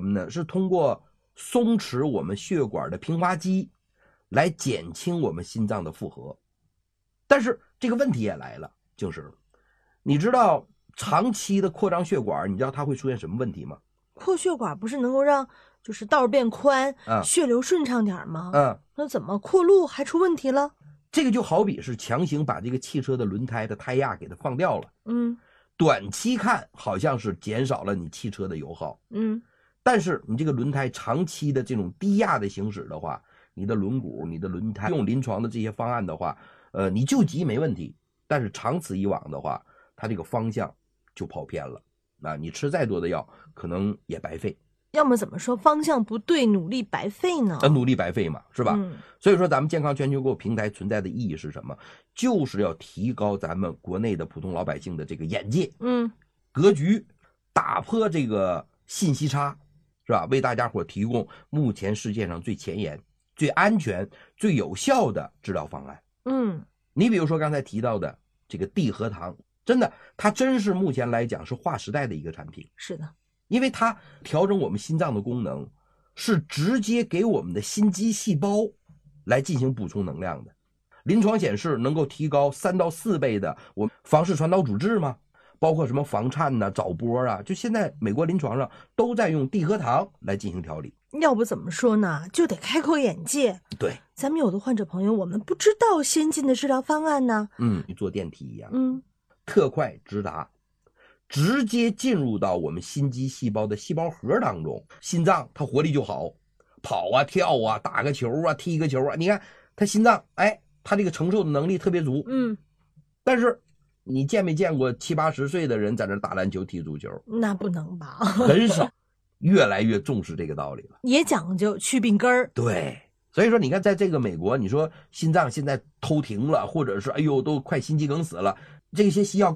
什么呢？是通过松弛我们血管的平滑肌来减轻我们心脏的负荷。但是这个问题也来了，就是你知道长期的扩张血管，你知道它会出现什么问题吗？ 扩血管不是能够让就是道变宽，血流顺畅点吗？那怎么扩路还出问题了？ 这个就好比是强行把这个汽车的轮胎的胎压给它放掉了。短期看好像是减少了你汽车的油耗。但是你这个轮胎长期的这种低压的行驶的话，你的轮毂、你的轮胎用临床的这些方案的话，你救急没问题，但是长此以往的话，它这个方向就跑偏了。你吃再多的药，可能也白费。 要么怎么说方向不对，努力白费呢？ 努力白费嘛，是吧？所以说咱们健康全球购平台存在的意义是什么？就是要提高咱们国内的普通老百姓的这个眼界，格局，打破这个信息差，是吧？为大家伙提供目前世界上最前沿、最安全、最有效的治疗方案。你比如说刚才提到的这个地核糖，真的，它真是目前来讲是划时代的一个产品。 是的。 因为它调整我们心脏的功能，是直接给我们的心肌细胞来进行补充能量的。临床显示能够提高3到4倍的我们房室传导阻滞吗？包括什么房颤呐、早搏啊，就现在美国临床上都在用地核糖来进行调理。 要不怎么说呢，就得开口眼界。 对， 咱们有的患者朋友，我们不知道先进的治疗方案呢。 你坐电梯一样，特快直达。直接进入到我们心肌细胞的细胞核当中，心脏它活力就好，跑啊跳啊，打个球啊，踢个球啊，你看它心脏，它这个承受的能力特别足。但是你见没见过70、80岁的人在那打篮球、踢足球？ 那不能吧？ 很少，越来越重视这个道理了， 也讲究去病根儿。 对，所以说你看，在这个美国，你说心脏现在偷停了，或者是都快心肌梗死了，这些西药